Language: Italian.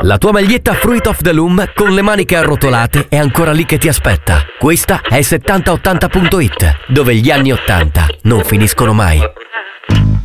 La tua maglietta Fruit of the Loom con le maniche arrotolate è ancora lì che ti aspetta. Questa è 7080.it, dove gli anni 80 non finiscono mai.